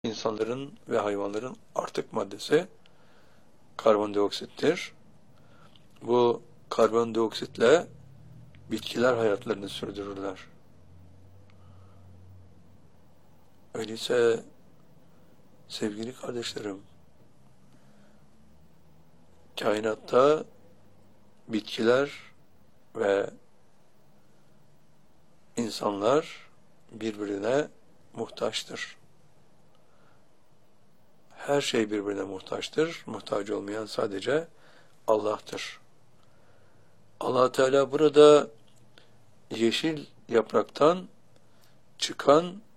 insanların ve hayvanların artık maddesi karbondioksittir. Bu karbondioksitle bitkiler hayatlarını sürdürürler. Öyleyse sevgili kardeşlerim, kainatta bitkiler ve insanlar birbirine muhtaçtır. Her şey birbirine muhtaçtır. Muhtaç olmayan sadece Allah'tır. Allah Teala burada yeşil yapraktan çıkan